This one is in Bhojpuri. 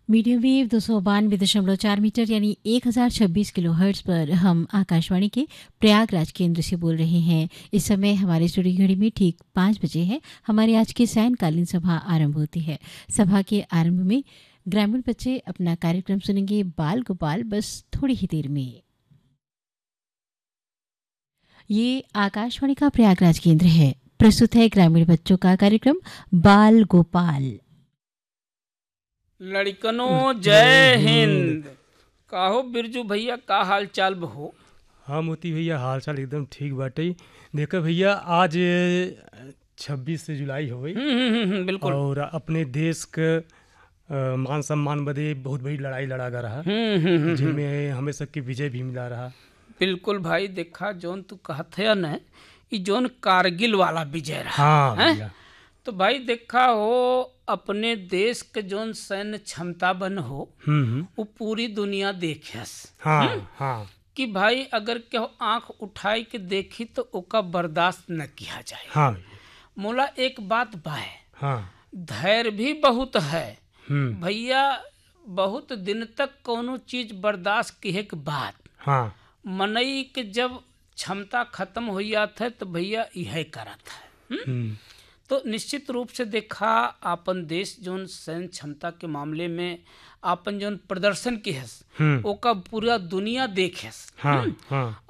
मीडियम वेव 292.4 मीटर यानी 1026 किलोहर्ट्ज़ पर हम आकाशवाणी के प्रयागराज केंद्र से बोल रहे हैं। इस समय हमारे स्टूडियो घड़ी में ठीक 5 बजे है। हमारी आज की सायंकालीन सभा आरंभ होती है। सभा के आरंभ में ग्रामीण बच्चे अपना कार्यक्रम सुनेंगे बाल गोपाल, बस थोड़ी ही देर में। ये आकाशवाणी का प्रयागराज केंद्र है। प्रस्तुत है ग्रामीण बच्चों का कार्यक्रम बाल गोपाल। लड़कनों जय हिंद। काहो बिरजू भैया, का हाल चाल बहो? हाँ मोती भैया, हाल चाल एकदम ठीक बाटे। देखो भैया, आज 26 जुलाई हो गई। बिल्कुल। और अपने देश के मान सम्मान बदे बहुत बड़ी लड़ाई लड़ा गा रहा, जिसमें हमें सबकी विजय भी मिला रहा। बिल्कुल भाई, देखा जोन तू कहत है न, ई जोन कारगिल वाला विजय रहा। हाँ भैया। तो भाई देखा हो, अपने देश के जोन सैन्य क्षमता बन हो वो पूरी दुनिया देखस। हाँ हाँ कि भाई अगर केहो आंख उठाई के देखी तो ओका बर्दाश्त न किया जाए। हाँ मोला एक बात बाय, हाँ धैर्य भी बहुत है भैया। बहुत दिन तक कोनो चीज बर्दाश्त किए के बाद हाँ मनई के जब क्षमता खत्म हो जाता है तो भैया यह करत है। तो निश्चित रूप से देखा, आपन देश जोन सैन्य क्षमता के मामले में आपन जोन प्रदर्शन की है ओका पूरा दुनिया देखे। हाँ हाँ